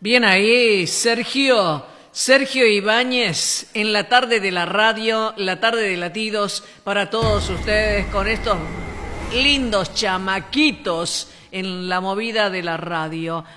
Bien ahí, Sergio Ibáñez, en la tarde de la radio, la tarde de latidos, para todos ustedes, con estos lindos chamaquitos en la movida de la radio.